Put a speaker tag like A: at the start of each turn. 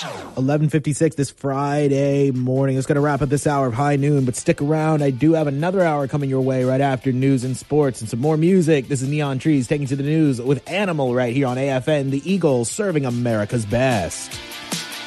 A: 11:56 this Friday morning. It's going to wrap up this hour of High Noon, but stick around. I do have another hour coming your way right after news and sports and some more music. This is Neon Trees taking to the news with Animal right here on AFN, the Eagles serving America's best.